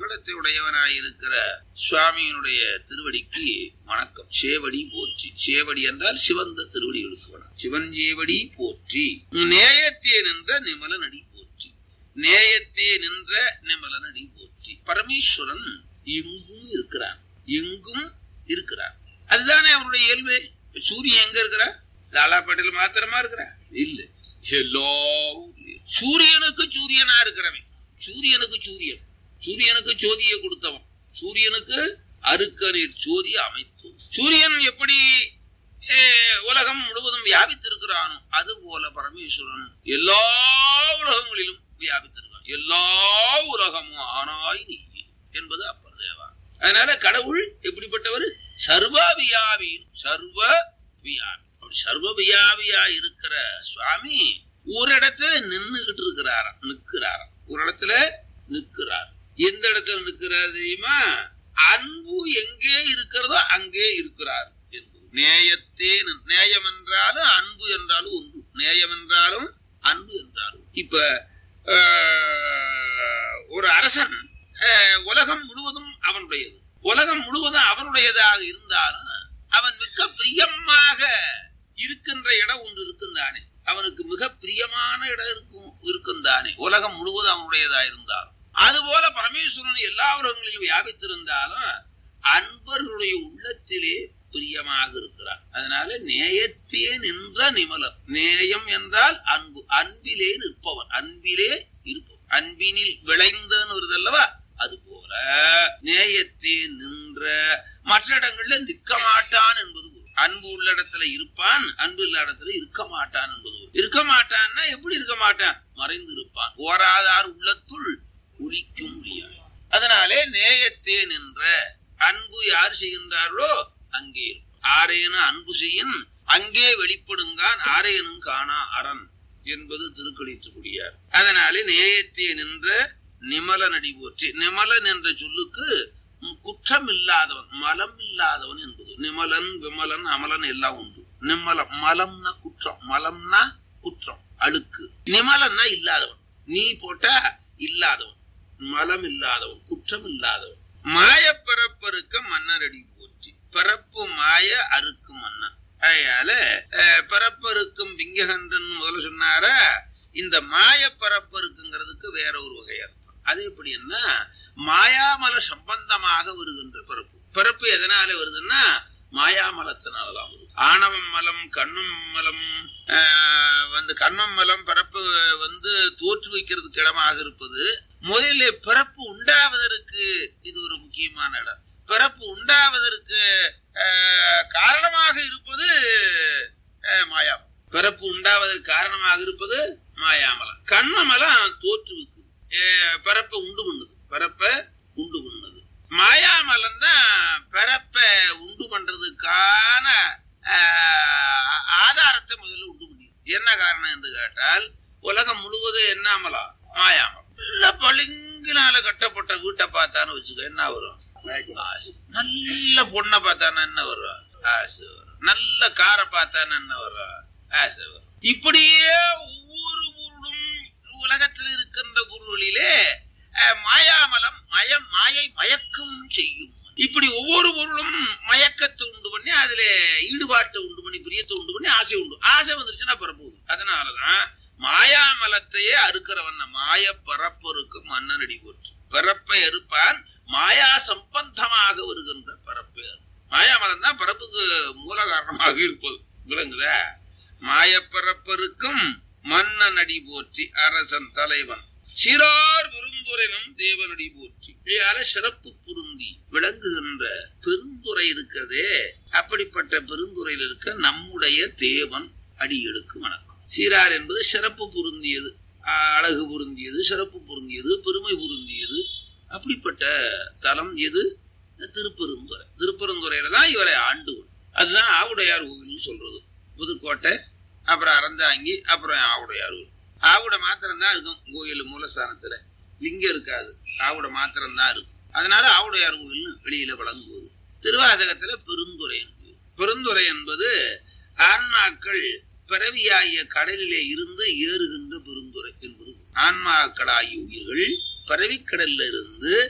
திருவுளத்தை உடையவனாயிருக்கிற சுவாமியினுடைய திருவடிக்கு வணக்கம். சேவடி போற்றி. சேவடி என்றால் சிவந்த திருவடிகளுக்கு வணக்கம். சிவன் சேவடி போற்றி. நேயத்தே நின்ற நிமலனடி போற்றி. நேயத்தே நின்ற நிமலனடி போற்றி. பரமேஸ்வரன் எங்கும் இருக்கிறான். எங்கும் இருக்கிறான். அதுதானே அவருடைய இயல்பு. சூரியன் எங்க இருக்கிறார்? லாலாப்பேட்டையில் மாத்திரமா இருக்கிறார்? இல்ல, எல்லா சூரியனுக்கு சூரியனா இருக்கிறவன். சூரியனுக்கு சூரியன். சூரியனுக்கு ஜோதியை கொடுத்தவன். சூரியனுக்கு அருக்கநீர் ஜோதி அமைத்தோம். சூரியன் எப்படி உலகம் முழுவதும் வியாபித்திருக்கிறானோ அது போல பரமேஸ்வரன் எல்லா உலகங்களிலும் வியாபித்திருக்கான். எல்லா உலகமும் ஆனாய் நீ என்பது அப்பர் தேவா. அதனால கடவுள் எப்படிப்பட்டவர்? சர்வ வியாபி. சர்வ வியாபி. சர்வ வியாபியா இருக்கிற சுவாமி ஒரு இடத்துல நின்னுகிட்டு இருக்கிறாராம். நிற்கிறாராம். ஒரு இடத்துல நிற்கிறார். எந்த இடத்துல நிற்கிறார் தெரியுமா? அன்பு எங்கே இருக்கிறதோ அங்கே இருக்கிறார் என்பது. நேயத்தே. நேயம் என்றாலும் அன்பு என்றாலும் ஒன்று. நேயம் என்றாலும் அன்பு என்றாலும். இப்ப ஒரு அரசன் உலகம் முழுவதும் அவனுடையது. உலகம் முழுவதும் அவனுடையதாக இருந்தாலும் அவன் மிக பிரியமாக இருக்கின்ற இடம் ஒன்று இருக்குந்தானே. அவனுக்கு மிக பிரியமான இடம் இருக்குந்தானே. உலகம் முழுவதும் அவனுடையதா இருந்தாலும். அதுபோல பரமேஸ்வரன் எல்லா உலகங்களிலும் வியாபித்திருந்தாலும் அன்பர்களுடைய உள்ளத்திலே பிரியமாக இருக்கிறார். அதனால நேயத்தே நின்ற நிமலர். நேயம் என்றால் அன்பு. அன்பிலே நிற்பவன். அன்பிலே இருப்பவன். அன்பினில் விளைந்தன்னு வருதல்லவா? அது போல நேயத்தே நின்ற. மற்ற இடங்கள்ல நிற்க மாட்டான் என்பது. அன்பு உள்ள இடத்துல இருப்பான், அன்பு இல்ல இடத்துல இருக்க மாட்டான் என்பது. இருக்க மாட்டான்னா எப்படி இருக்க மாட்டான்? மறைந்து இருப்பான். ஓராதார் உள்ளத்துள் ஒளிக்கும் முடியாது. அதனாலே நேயத்தே நின்ற. அன்பு யார் செய்கின்றார்களோ அங்கே ஆரேனும் அன்பு செய்யும் அங்கே வெளிப்படுங்கான் ஆரேனும் காணா அரண் என்பது திருக்களித்துக்கூடியார். அதனாலே நேயத்தே நின்ற நிமலனடி போற்றி. நிமலன் என்ற சொல்லுக்கு குற்றம் இல்லாதவன், மலம் இல்லாதவன் என்பது. நிமலன், விமலன், அமலன் எல்லாம் உண்டு. நிமலம். மலம்னா குற்றம். மலம்னா குற்றம், அழுக்கு. நிமலன்னா இல்லாதவன். நீ போட்டா இல்லாதவன். மலம் இல்லாதவன், குற்றம் இல்லாதவன். மாய பரப்பருக்க மன்னரடி போற்றி. பரப்பு மாய அறுக்கு மன்னன். அதனால பரப்பருக்கும் விங்ககன்றன் முதல்ல சொன்னார. இந்த மாய பரப்பருக்குங்கிறதுக்கு வேற ஒரு வகை அர்த்தம். அது எப்படின்னா மாயாமல சம்பந்தமாக வருகின்ற பிறப்பு. பிறப்பு எதனால வருதுன்னா மாயாமலத்தினாலதான் வருது. ஆணவம் மலம், கண்ணும் மலம் கண்மம் மலம் பிறப்பு தோற்று வைக்கிறதுக்கு இடமாக இருப்பது. முதலில் பிறப்பு உண்டாவதற்கு இது ஒரு முக்கியமான இடம். பிறப்பு உண்டாவதற்கு காரணமாக இருப்பது மாயாமலம். பிறப்பு உண்டாவதற்கு காரணமாக இருப்பது மாயாமலம். கண்மமலம் தோற்றுவிக்கு பிறப்பை உண்டு பண்ணுது. பிறப்பை உண்டு பண்ணது. மாயாமலம் தான் பிறப்பை உண்டு பண்றதுக்கான ஆதாரத்தை முதல்ல உண்டு பண்ணி. என்ன காரணம் என்று கேட்டால் உலகம் முழுவதும் என்ன அமலம்? மாயாமலம். நல்ல பளிங்கினால கட்டப்பட்ட வீட்டை பார்த்தான்னு வச்சுக்க என்ன வரும்? நல்ல பொண்ணை பார்த்தானா என்ன வரும்? ஆசை வரும். நல்ல காரை பார்த்தானா என்ன வரும்? ஆசை வரும். இப்படியே ஒவ்வொரு பொருளும் உலகத்தில் இருக்கின்ற பொருளிலே மாயாமலம் மாயை மயக்கம் செய்யும். இப்படி ஒவ்வொரு பொருளும் மயக்கத்தை உண்டு பண்ணி அதுல ஈடுபாட்டை உண்டு பண்ணி பிரியத்தை உண்டு பண்ணி ஆசை உண்டு. ஆசை வந்துருச்சுன்னா பிறப்போகுது. அதனாலதான் மாயாமலத்தையே அறுக்கிறவன் மாய பரப்பொருக்கு மன்னனடி போற்று. பிறப்பை அறுப்பான் மாயா சம்பந்தமாக வருகின்ற பரப்பை. மாயாமலம் தான் பிறப்புக்கு மூல காரணமாக இருப்பது. விளங்குத? மாயப்பரப்பருக்கும் மன்னனடி போற்றி. அரசன் தலைவன் சிறார் பெருந்துரைனும் தேவனடி போற்றி. சிறப்பு பொருந்தி விளங்குகின்ற பெருந்துரை இருக்கிறதே, அப்படிப்பட்ட பெருந்துரையில் இருக்க நம்முடைய தேவன் அடியெடுக்கு வணக்கம். சீரார் என்பது சிறப்பு பொருந்தியது, அழகு பொருந்தியது, சிறப்பு பொருந்தியது, பெருமை பொருந்தியது. அப்படிப்பட்ட தலம் எது? திருப்பெருந்துறை. திருப்பெருந்துறையில தான் இவரை ஆண்டுவன். அதுதான் ஆவுடையார் கோவில் சொல்றது. புதுக்கோட்டை, அப்புறம் அறந்தாங்கி, அப்புறம் ஆவுடையார் கோவில். ஆவுடை மாத்திரம்தான் இருக்கும் கோயில் மூலஸ்தானத்துல. லிங்கம் இருக்காது. ஆவுடை மாத்திரம்தான் இருக்கும். அதனால ஆவுடையார் கோயில்னு வெளியில வழங்குவது. திருவாசகத்துல பெருந்துறை. பெருந்துறை என்பது ஆன்மாக்கள் பிறவியாகிய கடலிலே இருந்து ஏறுகின்ற பெருந்துறை என்பது. ஆன்மாக்களாகிய உயிர்கள் பிறவிக்கடல்ல இருந்து